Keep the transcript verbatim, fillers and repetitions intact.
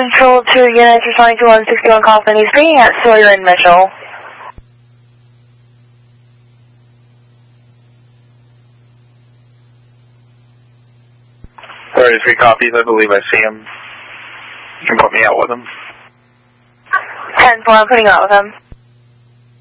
Control two units responding to one sixty-one call from East Green at Sawyer and Mitchell. thirty-three copies, I believe I see him. You can put me out with him. ten four, I'm putting out with him.